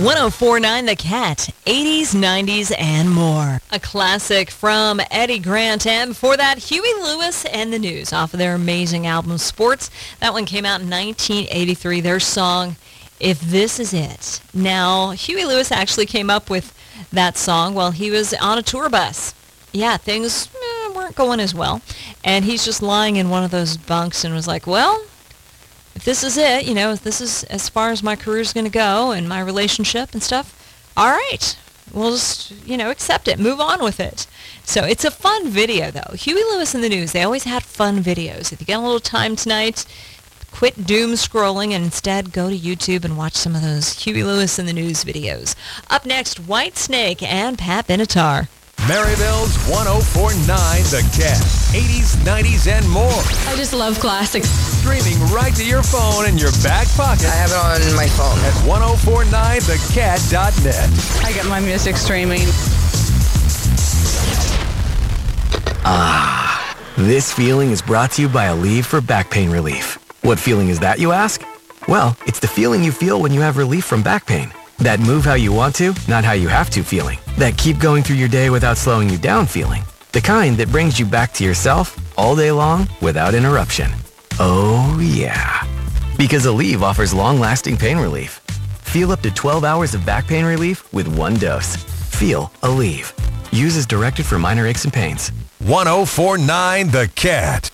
1049 The Cat, 80s, 90s, and more. A classic from Eddie Grant, and before that, Huey Lewis and the News off of their amazing album Sports. That one came out in 1983, their song, If This Is It. Now, Huey Lewis actually came up with that song while he was on a tour bus. Yeah, things weren't going as well, and he's just lying in one of those bunks and was like, well, if this is it, if this is as far as my career's going to go and my relationship and stuff, all right, we'll just, accept it, move on with it. So it's a fun video, though. Huey Lewis and the News, they always had fun videos. If you get a little time tonight, quit doom scrolling and instead go to YouTube and watch some of those Huey Lewis and the News videos. Up next, Whitesnake and Pat Benatar. Maryville's 1049 The Cat. 80s, 90s, and more. I just love classics. Streaming right to your phone in your back pocket. I have it on my phone. At 1049thecat.net. I get my music streaming. This feeling is brought to you by Aleve for back pain relief. What feeling is that, you ask? Well, it's the feeling you feel when you have relief from back pain. That move how you want to, not how you have to feeling. That keep going through your day without slowing you down feeling. The kind that brings you back to yourself all day long without interruption. Oh yeah. Because Aleve offers long-lasting pain relief. Feel up to 12 hours of back pain relief with one dose. Feel Aleve. Use as directed for minor aches and pains. 1049 The Cat.